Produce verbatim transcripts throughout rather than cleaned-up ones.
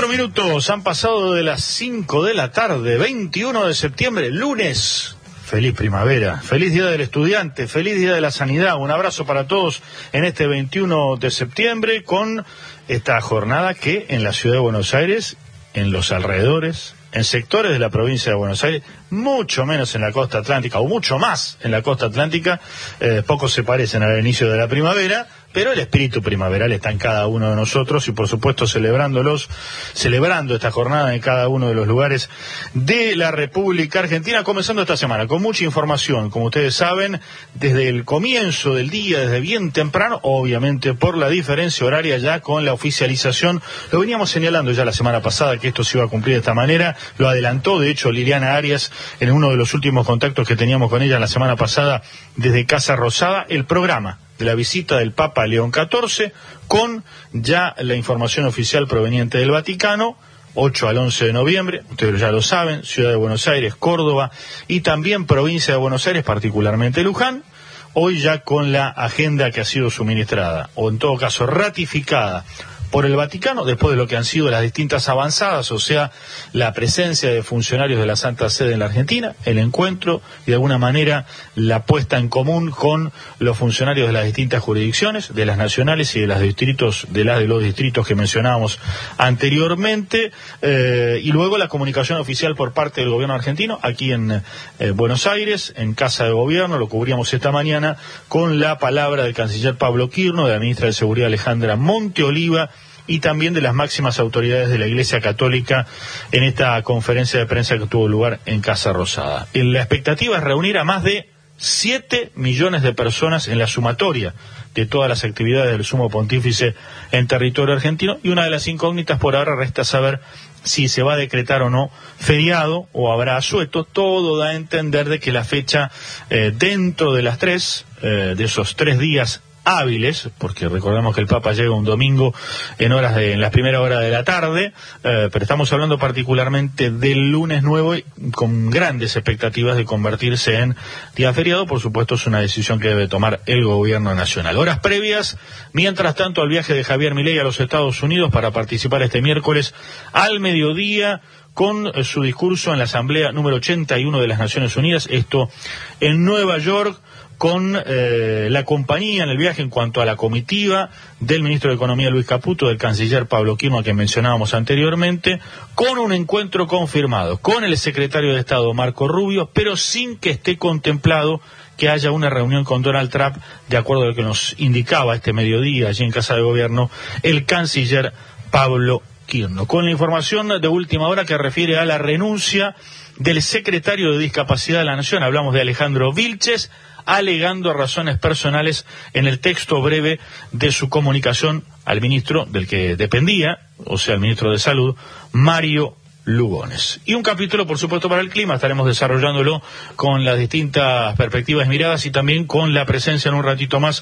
veintiuno minutos han pasado de las cinco de la tarde, veintiuno de septiembre, lunes. Feliz primavera, feliz día del estudiante, feliz día de la sanidad. Un abrazo para todos en este veintiuno de septiembre con esta jornada que en la ciudad de Buenos Aires, en los alrededores, en sectores de la provincia de Buenos Aires, mucho menos en la costa atlántica, o mucho más en la costa atlántica, eh, pocos se parecen al inicio de la primavera, pero el espíritu primaveral está en cada uno de nosotros y por supuesto celebrándolos, celebrando esta jornada en cada uno de los lugares de la República Argentina, comenzando esta semana con mucha información, como ustedes saben, desde el comienzo del día, desde bien temprano, obviamente por la diferencia horaria ya con la oficialización, lo veníamos señalando ya la semana pasada que esto se iba a cumplir de esta manera, lo adelantó de hecho Liliana Arias en uno de los últimos contactos que teníamos con ella la semana pasada desde Casa Rosada, el programa de la visita del Papa León catorce, con ya la información oficial proveniente del Vaticano, ocho al once de noviembre, ustedes ya lo saben, Ciudad de Buenos Aires, Córdoba y también provincia de Buenos Aires, particularmente Luján, hoy ya con la agenda que ha sido suministrada, o en todo caso ratificada por el Vaticano, después de lo que han sido las distintas avanzadas, o sea, la presencia de funcionarios de la Santa Sede en la Argentina, el encuentro y de alguna manera la puesta en común con los funcionarios de las distintas jurisdicciones, de las nacionales y de los distritos, de las de los distritos que mencionábamos anteriormente, eh, y luego la comunicación oficial por parte del gobierno argentino, aquí en eh, Buenos Aires, en Casa de Gobierno, lo cubríamos esta mañana, con la palabra del canciller Pablo Quirno, de la ministra de Seguridad Alejandra Monteoliva, y también de las máximas autoridades de la Iglesia Católica en esta conferencia de prensa que tuvo lugar en Casa Rosada. La expectativa es reunir a más de siete millones de personas en la sumatoria de todas las actividades del Sumo Pontífice en territorio argentino, y una de las incógnitas por ahora resta saber si se va a decretar o no feriado o habrá asueto. Todo da a entender de que la fecha eh, dentro de las tres, eh, de esos tres días hábiles, porque recordemos que el Papa llega un domingo en horas de, en las primeras horas de la tarde, eh, pero estamos hablando particularmente del lunes nuevo y con grandes expectativas de convertirse en día feriado. Por supuesto es una decisión que debe tomar el gobierno nacional. Horas previas, mientras tanto, al viaje de Javier Milei a los Estados Unidos para participar este miércoles al mediodía con eh, su discurso en la Asamblea número ochenta y uno de las Naciones Unidas, esto en Nueva York, con eh, la compañía en el viaje en cuanto a la comitiva del ministro de Economía Luis Caputo, del canciller Pablo Quirno, a quien mencionábamos anteriormente, con un encuentro confirmado con el secretario de Estado Marco Rubio, pero sin que esté contemplado que haya una reunión con Donald Trump, de acuerdo a lo que nos indicaba este mediodía allí en Casa de Gobierno el canciller Pablo Quirno, con la información de última hora que refiere a la renuncia del secretario de Discapacidad de la Nación. Hablamos de Alejandro Vilches, alegando razones personales en el texto breve de su comunicación al ministro del que dependía, o sea, el ministro de Salud, Mario Lugones. Y un capítulo, por supuesto, para el clima, estaremos desarrollándolo con las distintas perspectivas miradas y también con la presencia en un ratito más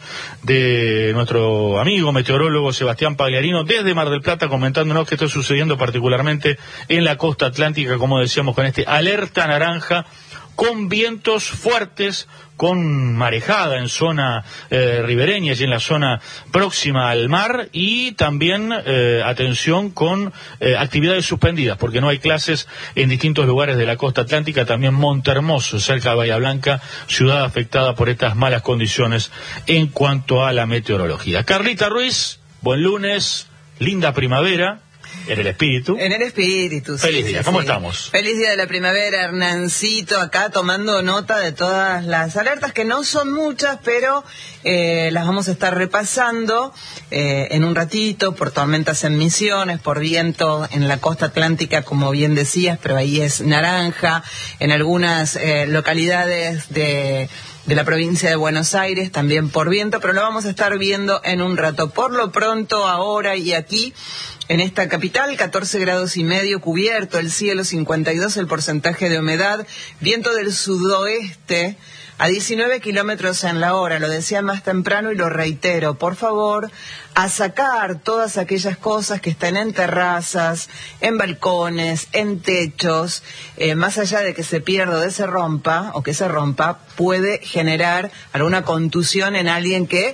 de nuestro amigo meteorólogo Sebastián Pagliarino desde Mar del Plata, comentándonos qué está sucediendo particularmente en la costa atlántica, como decíamos, con este alerta naranja, con vientos fuertes, con marejada en zona eh, ribereña y en la zona próxima al mar, y también eh, atención con eh, actividades suspendidas, porque no hay clases en distintos lugares de la costa atlántica, también Montehermoso, cerca de Bahía Blanca, ciudad afectada por estas malas condiciones en cuanto a la meteorología. Carlita Ruiz, buen lunes, linda primavera. En el espíritu. En el espíritu, sí. Feliz día, sí, ¿cómo sí. estamos? Feliz día de la primavera, Hernancito, acá tomando nota de todas las alertas, que no son muchas, pero eh, las vamos a estar repasando eh, en un ratito, por tormentas en Misiones, por viento en la costa atlántica, como bien decías, pero ahí es naranja, en algunas eh, localidades de... de la provincia de Buenos Aires, también por viento, pero lo vamos a estar viendo en un rato. Por lo pronto, ahora y aquí, en esta capital, catorce grados y medio, cubierto el cielo, cincuenta y dos el porcentaje de humedad, viento del sudoeste a diecinueve kilómetros en la hora. Lo decía más temprano y lo reitero, por favor, a sacar todas aquellas cosas que estén en terrazas, en balcones, en techos, eh, más allá de que se pierda o de se rompa, o que se rompa, puede generar alguna contusión en alguien que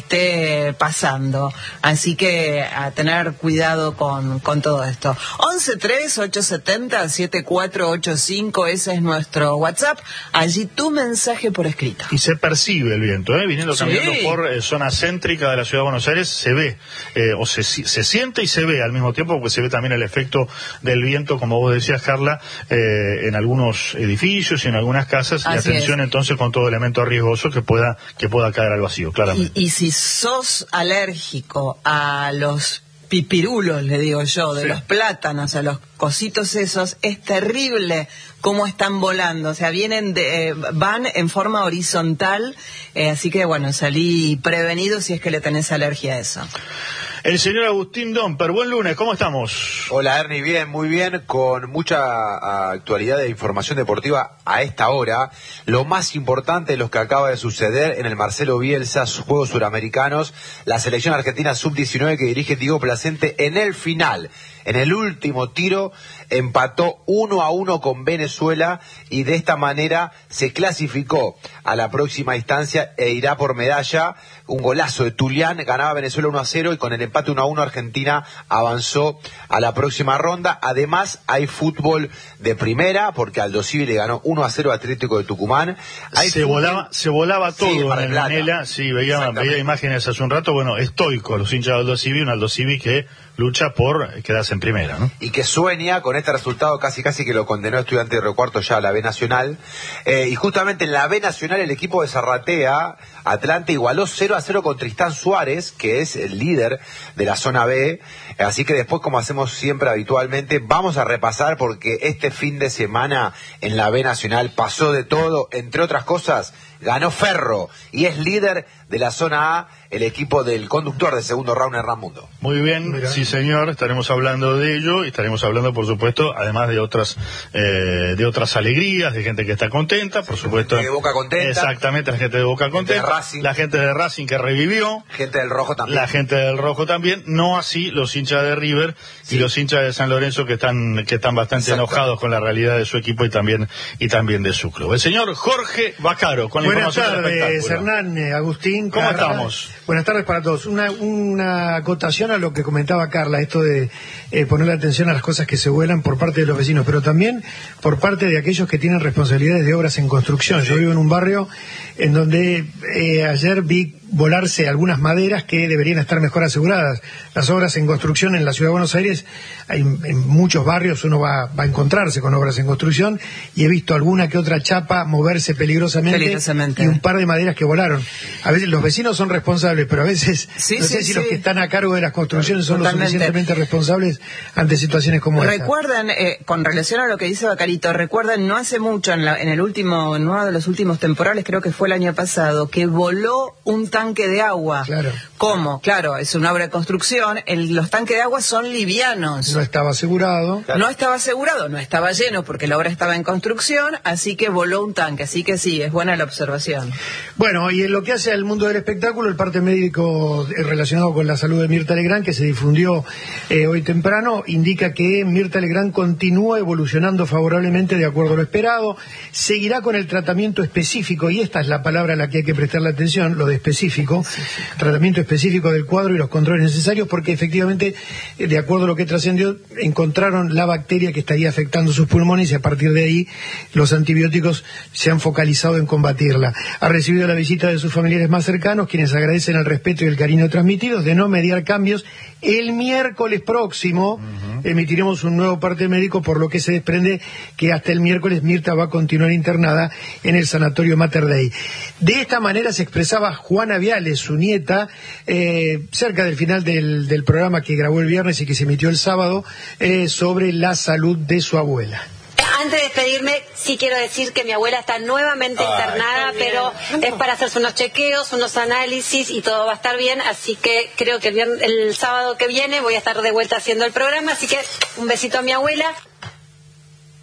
esté pasando. Así que a tener cuidado con, con todo esto. once tres ocho siete cero siete cuatro ocho cinco, ese es nuestro WhatsApp. Allí tu mensaje por escrito. Y se percibe el viento, ¿eh? Viniendo Sí. caminando por eh, zona céntrica de la ciudad de Buenos Aires, se ve, eh, o se, se siente y se ve al mismo tiempo, porque se ve también el efecto del viento, como vos decías, Carla, eh, en algunos edificios y en algunas casas. Así y atención es. Entonces con todo elemento riesgoso que pueda que pueda caer al vacío, claramente. Y, y si sos alérgico a los pipirulos, le digo yo, de Sí. los plátanos, a los cositos esos, es terrible cómo están volando. O sea, vienen de, eh, van en forma horizontal, eh, así que bueno, salí prevenido si es que le tenés alergia a eso. El señor Agustín Domper, buen lunes, ¿cómo estamos? Hola Ernie, bien, muy bien, con mucha actualidad e información deportiva a esta hora. Lo más importante de lo que acaba de suceder en el Marcelo Bielsa, sus Juegos Suramericanos, la selección argentina sub diecinueve que dirige Diego Placente en el final. En el último tiro empató uno a uno con Venezuela y de esta manera se clasificó a la próxima instancia e irá por medalla. Un golazo de Tulián, ganaba Venezuela uno a cero y con el empate uno a uno Argentina avanzó a la próxima ronda. Además hay fútbol de primera porque Aldo Civi le ganó uno a cero a Atlético de Tucumán. Hay se fútbol... volaba se volaba todo Sí, Mar en del el Plata. Manela, sí, veía, veía imágenes hace un rato, bueno, estoico los hinchas de Aldo Civi, un Aldo Civi que lucha por quedarse en primera, ¿no? Y que sueña con este resultado casi casi que lo condenó Estudiante de Río Cuarto ya a la B Nacional. Eh, y justamente en la B Nacional el equipo de Zarratea, Atlante, igualó cero a cero con Tristán Suárez, que es el líder de la zona B. Así que después, como hacemos siempre habitualmente, vamos a repasar porque este fin de semana en la B Nacional pasó de todo, entre otras cosas, ganó Ferro y es líder de la zona A, el equipo del conductor de segundo round, Hernán Mundo. Muy bien, Mira. Sí señor, estaremos hablando de ello y estaremos hablando, por supuesto, además de otras eh, de otras alegrías, de gente que está contenta, por supuesto. Gente de Boca contenta. Exactamente, la gente de Boca contenta. Gente de Racing. La gente de Racing que revivió. Gente del Rojo también. La gente del Rojo también, no así los hinchas de River sí. y los hinchas de San Lorenzo que están que están bastante Exacto. enojados con la realidad de su equipo y también y también de su club. El señor Jorge Bacaro con la Buenas información tardes, del espectáculo. Hernán, eh, Agustín. ¿Cómo Carla. estamos? Buenas tardes para todos. Una, una acotación a lo que comentaba Carla, esto de eh, ponerle atención a las cosas que se vuelan por parte de los vecinos, pero también por parte de aquellos que tienen responsabilidades de obras en construcción. Yo vivo en un barrio en donde eh, ayer vi volarse algunas maderas que deberían estar mejor aseguradas. Las obras en construcción en la Ciudad de Buenos Aires, hay, en muchos barrios uno va, va a encontrarse con obras en construcción y he visto alguna que otra chapa moverse peligrosamente, peligrosamente. y un par de maderas que volaron. A veces los vecinos son responsables, pero a veces sí, no sí, sé si sí. los que están a cargo de las construcciones son Totalmente. lo suficientemente responsables ante situaciones como esta. Recuerden, eh, con relación a lo que dice Bacarito, recuerden, no hace mucho, en, la, en el último, en uno de los últimos temporales, creo que fue el año pasado, que voló un tanque de agua. Claro. ¿Cómo? Claro, es una obra de construcción, el, los tanques de agua son livianos. No estaba asegurado. Claro. No estaba asegurado, no estaba lleno porque la obra estaba en construcción, así que voló un tanque, así que sí, es buena la observación. Bueno, y en lo que hace al mundo del espectáculo, el parte médico relacionado con la salud de Mirta Legrand, que se difundió eh, hoy temprano, indica que Mirta Legrand continúa evolucionando favorablemente de acuerdo a lo esperado, seguirá con el tratamiento específico, y esta es la palabra a la que hay que prestarle atención, lo de específico, tratamiento específico del cuadro y los controles necesarios, porque efectivamente, de acuerdo a lo que trascendió, encontraron la bacteria que estaría afectando sus pulmones y a partir de ahí los antibióticos se han focalizado en combatirla. Ha recibido la visita de sus familiares más cercanos, quienes agradecen el respeto y el cariño transmitidos, de no mediar cambios. El miércoles próximo uh-huh. emitiremos un nuevo parte médico, por lo que se desprende que hasta el miércoles Mirta va a continuar internada en el sanatorio Mater Dei. De esta manera se expresaba Juana Viales, su nieta, eh, cerca del final del, del programa que grabó el viernes y que se emitió el sábado, eh, sobre la salud de su abuela. Antes de despedirme, sí quiero decir que mi abuela está nuevamente Ay, internada, pero es para hacerse unos chequeos, unos análisis y todo va a estar bien, así que creo que el, viernes, el sábado que viene voy a estar de vuelta haciendo el programa, así que un besito a mi abuela.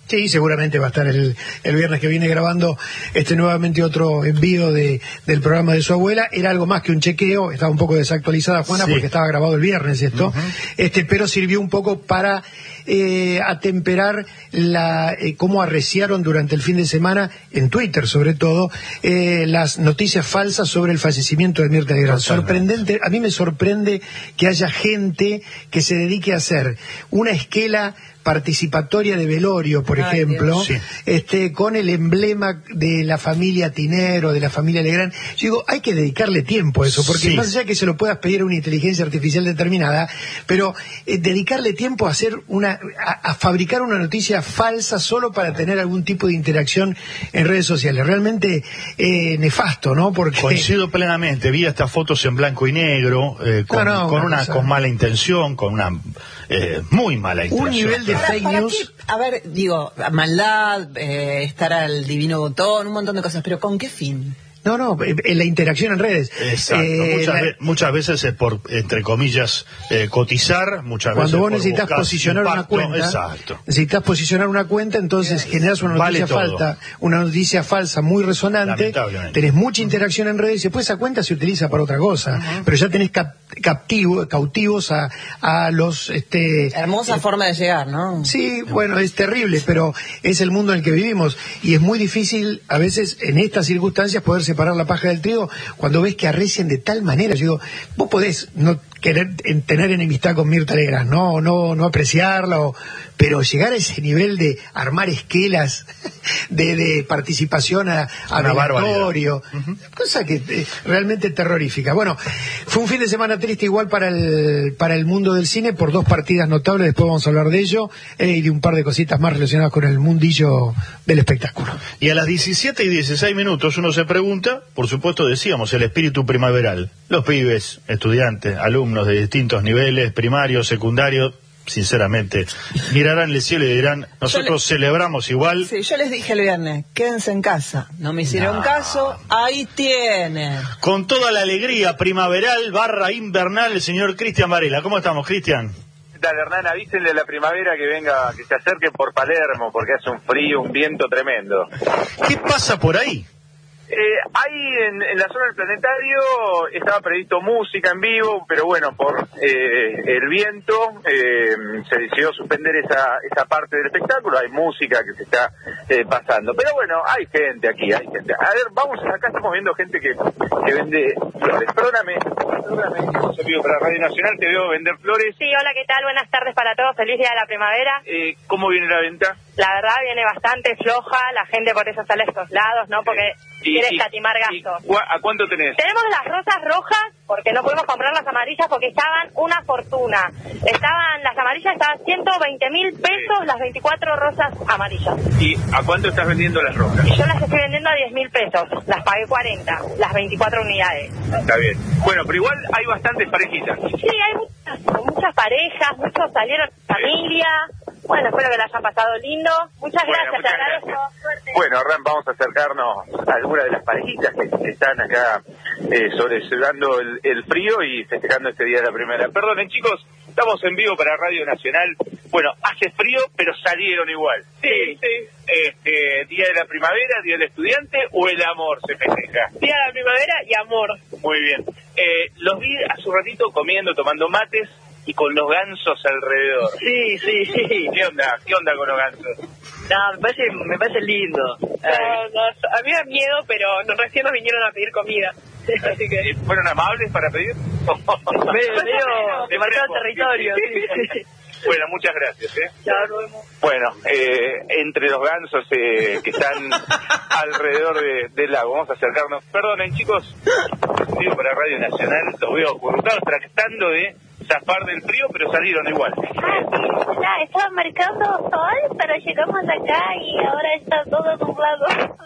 Sí, seguramente va a estar el, el viernes que viene grabando este nuevamente otro envío de, del programa de su abuela. Era algo más que un chequeo, estaba un poco desactualizada Juana, sí, porque estaba grabado el viernes esto, uh-huh. este, pero sirvió un poco para eh, atemperar la eh, cómo arreciaron durante el fin de semana, en Twitter sobre todo, eh, las noticias falsas sobre el fallecimiento de Mirta Legrand. Sorprendente, a mí me sorprende que haya gente que se dedique a hacer una esquela participatoria de velorio, por Ay, ejemplo, sí. este, con el emblema de la familia Tinero, de la familia Legrand. Yo digo, hay que dedicarle tiempo a eso, porque sí. más allá que se lo puedas pedir a una inteligencia artificial determinada, pero eh, dedicarle tiempo a hacer una, a, a fabricar una noticia falsa solo para tener algún tipo de interacción en redes sociales. Realmente eh, nefasto, ¿no? Porque coincido plenamente. Vi estas fotos en blanco y negro, eh, con, no, no, con una, cosa... con mala intención, con una eh, muy mala intención. Un nivel de Para, fake para news. qué, a ver, digo, maldad, eh, estar al divino botón, un montón de cosas, pero ¿con qué fin? No, no, en la interacción en redes. Exacto. Eh, muchas, la... ve muchas veces es por, entre comillas, eh, cotizar, muchas Cuando veces vos necesitas posicionar impacto, una cuenta, exacto. necesitas posicionar una cuenta, entonces sí, generas una noticia vale falta, una noticia falsa muy resonante, tenés mucha interacción en redes y después esa cuenta se utiliza para otra cosa, uh-huh. pero ya tenés cap captivo, cautivos a, a los... este Hermosa eh, forma de llegar, ¿no? Sí, bueno, es terrible, pero es el mundo en el que vivimos y es muy difícil a veces en estas circunstancias poder separar la paja del trigo cuando ves que arrecian de tal manera. Yo digo, vos podés no querer en, tener enemistad con Mirta Legrand, no, no, no apreciarla, o, pero llegar a ese nivel de armar esquelas de, de participación a, a velatorio, uh-huh. cosa que eh, realmente terrorífica. Bueno, fue un fin de semana triste igual para el para el mundo del cine por dos partidas notables, después vamos a hablar de ello, eh, y de un par de cositas más relacionadas con el mundillo del espectáculo. Y a las diecisiete y dieciséis minutos uno se pregunta, por supuesto decíamos, el espíritu primaveral. Los pibes, estudiantes, alumnos de distintos niveles, primarios, secundarios, sinceramente, mirarán el cielo y dirán, nosotros le... celebramos igual. Sí, yo les dije el viernes, quédense en casa. No me hicieron no. caso, ahí tienen. Con toda la alegría primaveral barra invernal, el señor Cristian Varela. ¿Cómo estamos, Cristian? ¿Qué tal, Hernán? Avísenle a la primavera que venga, que se acerque por Palermo, porque hace un frío, un viento tremendo. ¿Qué pasa por ahí? Eh, ahí en, en la zona del planetario estaba previsto música en vivo, pero bueno, por eh, el viento eh, se decidió suspender esa esa parte del espectáculo. Hay música que se está eh, pasando, pero bueno, hay gente aquí, hay gente. A ver, vamos, acá estamos viendo gente que, que vende flores. Perdóname, perdóname, yo vivo para Radio Nacional, te veo vender flores. Sí, hola, ¿qué tal? Buenas tardes para todos, feliz día de la primavera. Eh, ¿Cómo viene la venta? La verdad viene bastante floja, la gente por eso sale a estos lados, ¿no? Porque y, quiere y, escatimar gastos. Y, ¿A cuánto tenés? Tenemos las rosas rojas, porque no podemos comprar las amarillas porque estaban una fortuna. Estaban, las amarillas estaban ciento veinte mil pesos, sí. Las veinticuatro rosas amarillas. ¿Y a cuánto estás vendiendo las rojas? Y yo las estoy vendiendo a diez mil pesos, las pagué cuarenta, las veinticuatro unidades. Está bien. Bueno, pero igual hay bastantes parejitas. Sí, hay muchas, muchas parejas, muchos salieron de familia. Bueno, espero que la hayan pasado lindo. Muchas bueno, gracias, muchas te agradezco. Gracias. Suerte. Bueno, Ram, vamos a acercarnos a algunas de las parejitas que están acá eh, sobrellevando el, el frío y festejando este día de la primavera. Perdonen, chicos, estamos en vivo para Radio Nacional. Bueno, hace frío, pero salieron igual. Sí, sí. Este, día de la primavera, día del estudiante o el amor se festeja. Día de la primavera y amor. Muy bien. Eh, los vi hace un ratito comiendo, tomando mates y con los gansos alrededor. Sí, sí, sí. ¿Qué onda? ¿Qué onda con los gansos? No, me parece, me parece lindo. No, no, a mí me da miedo, pero no, recién nos vinieron a pedir comida. Así que... ¿Fueron amables para pedir? medio, medio de marcado territorio. Sí. Bueno, muchas gracias. ¿eh? Ya, nos vemos. Bueno, eh, entre los gansos eh, que están alrededor de, del lago, vamos a acercarnos. Perdonen, chicos, digo para Radio Nacional, los veo ocultados tratando de zafar del frío, pero salieron igual. Ah, sí, ya, estaba marcando sol, pero llegamos acá y ahora está todo nublado.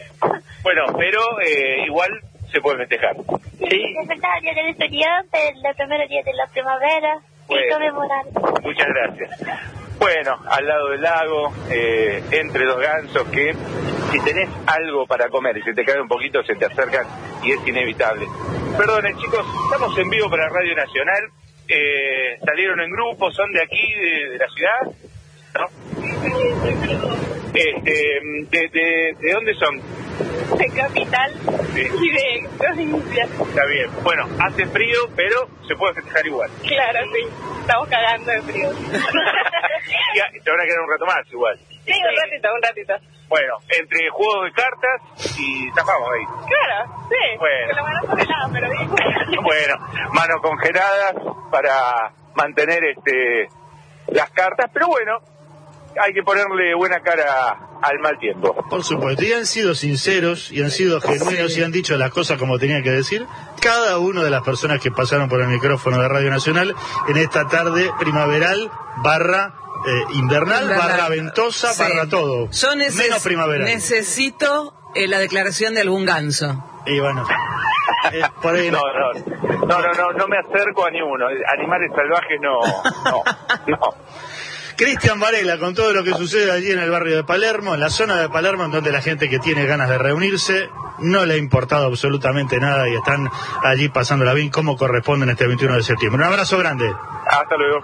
Bueno, pero eh, igual se puede festejar. Sí, es verdad, el día del estudiante, el primer día de la primavera, bueno, y conmemorar. Muchas gracias. Bueno, al lado del lago, eh, entre dos gansos que si tenés algo para comer y se te cae un poquito, se te acercan y es inevitable. Perdonen, chicos, estamos en vivo para Radio Nacional. Eh, salieron en grupo, son de aquí, de, de la ciudad, ¿no? Este, de, de, ¿De dónde son? De Capital Sí. y de provincia. Está bien. Bueno, hace frío, pero se puede festejar igual. Claro, sí. Estamos cagando de frío. Y a- te van a quedar un rato más igual. Sí, un ratito, un ratito. Bueno, entre juegos de cartas y zafamos ahí. Claro, sí. Bueno. Con la mano congelada, pero bien. Bueno, manos congeladas para mantener este las cartas, pero bueno, hay que ponerle buena cara al mal tiempo. Por supuesto, y han sido sinceros, y han sido genuinos, Sí. y han dicho las cosas como tenían que decir cada una de las personas que pasaron por el micrófono de Radio Nacional en esta tarde primaveral barra eh, invernal, Invernal. barra ventosa, Sí. barra todo. Yo neces- menos primaveral. necesito eh, la declaración de algún ganso. Y bueno, eh, por ahí No, no. no, no, no, no, no me acerco a ninguno. Animales salvajes no, no, no. Cristian Varela, con todo lo que sucede allí en el barrio de Palermo, en la zona de Palermo, en donde la gente que tiene ganas de reunirse, no le ha importado absolutamente nada y están allí pasándola bien como corresponde en este veintiuno de septiembre. Un abrazo grande. Hasta luego.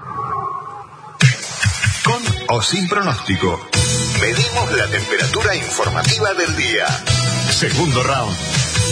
Con o sin pronóstico. Medimos la temperatura informativa del día. Segundo round.